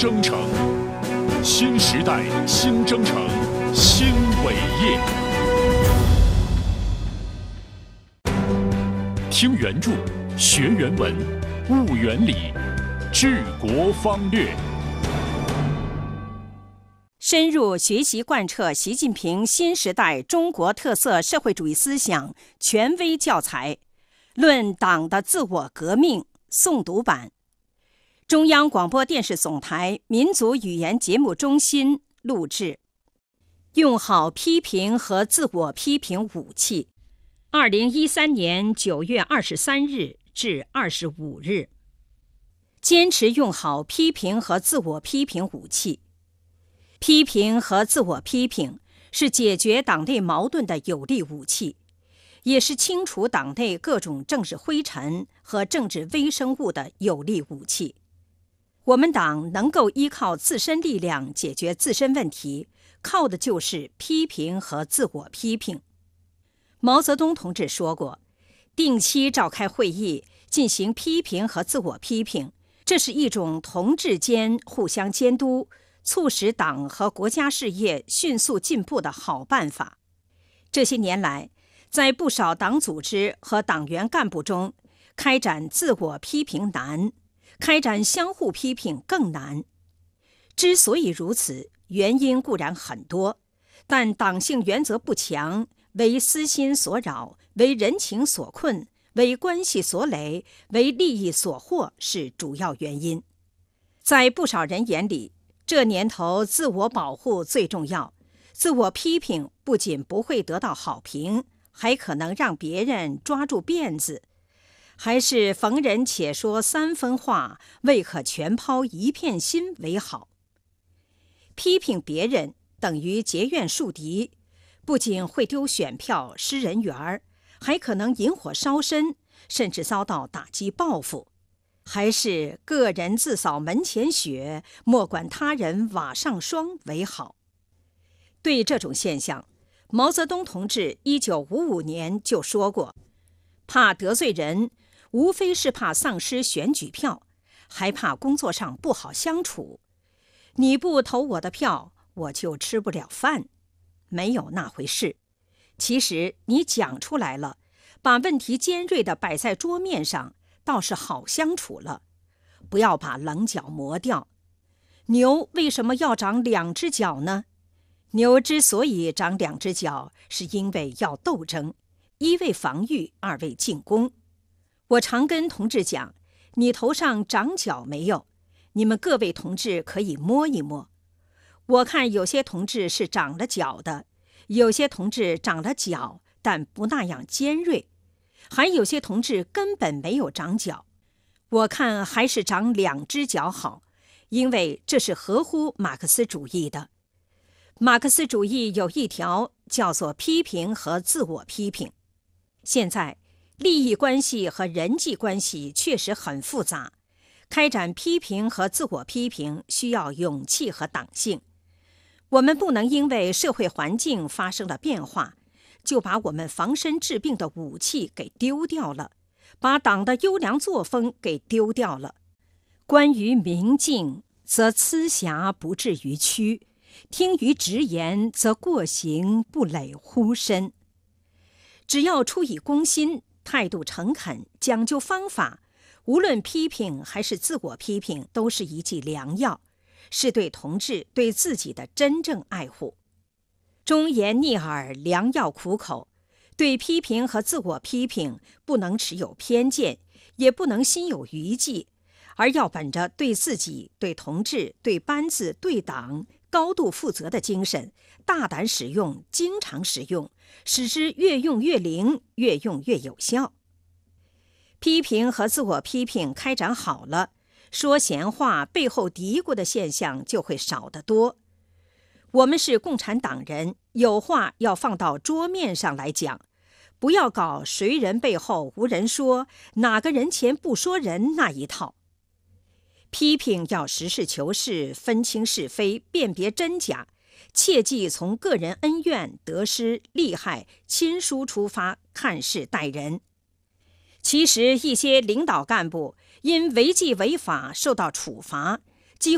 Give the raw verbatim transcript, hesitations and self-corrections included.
征程，新时代新征程，新伟业。听原著，学原文，悟原理，治国方略。 深入学习贯彻习近平新时代中国特色社会主义思想权威教材《论党的自我革命》诵读版，中央广播电视总台民族语言节目中心录制。用好批评和自我批评武器。二零一三年九月二十三日至二十五日。坚持用好批评和自我批评武器。批评和自我批评是解决党内矛盾的有力武器，也是清除党内各种政治灰尘和政治微生物的有力武器。我们党能够依靠自身力量解决自身问题，靠的就是批评和自我批评。毛泽东同志说过，定期召开会议，进行批评和自我批评，这是一种同志间互相监督，促使党和国家事业迅速进步的好办法。这些年来，在不少党组织和党员干部中，开展自我批评难，开展相互批评更难。之所以如此，原因固然很多，但党性原则不强，为私心所扰，为人情所困，为关系所累，为利益所惑是主要原因。在不少人眼里，这年头自我保护最重要，自我批评不仅不会得到好评，还可能让别人抓住辫子，还是逢人且说三分话，未可全抛一片心为好。批评别人等于结怨树敌，不仅会丢选票失人缘，还可能引火烧身，甚至遭到打击报复。还是个人自扫门前雪，莫管他人瓦上霜为好。对这种现象，毛泽东同志一九五五年就说过，怕得罪人，无非是怕丧失选举票，还怕工作上不好相处。你不投我的票，我就吃不了饭。没有那回事。其实你讲出来了，把问题尖锐地摆在桌面上，倒是好相处了。不要把棱角磨掉。牛为什么要长两只脚呢？牛之所以长两只脚，是因为要斗争，一为防御，二为进攻。我常跟同志讲，你头上长角没有？你们各位同志可以摸一摸。我看有些同志是长了角的，有些同志长了角，但不那样尖锐，还有些同志根本没有长角。我看还是长两只脚好，因为这是合乎马克思主义的。马克思主义有一条叫做批评和自我批评。现在利益关系和人际关系确实很复杂，开展批评和自我批评需要勇气和党性。我们不能因为社会环境发生了变化，就把我们防身治病的武器给丢掉了，把党的优良作风给丢掉了。关于明镜，则疵瑕不至于屈；听于直言，则过行不累乎身。只要出以公心，态度诚恳，讲究方法，无论批评还是自我批评，都是一剂良药，是对同志对自己的真正爱护。忠言逆耳，良药苦口。对批评和自我批评，不能持有偏见，也不能心有余悸，而要本着对自己、对同志、对班子、对党高度负责的精神，大胆使用，经常使用，使之越用越灵，越用越有效。批评和自我批评开展好了，说闲话背后嘀咕的现象就会少得多。我们是共产党人，有话要放到桌面上来讲，不要搞谁人背后无人说，哪个人前不说人那一套。批评要实事求是，分清是非，辨别真假，切忌从个人恩怨、得失、利害、亲疏出发看事待人。其实一些领导干部因违纪违法受到处罚，